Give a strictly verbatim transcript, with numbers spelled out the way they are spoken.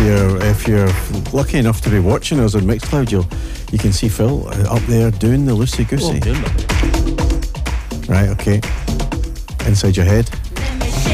you're if you're lucky enough to be watching us on Mixcloud, you'll you can see Phil up there doing the loosey goosey. Oh, right, okay. Inside your head.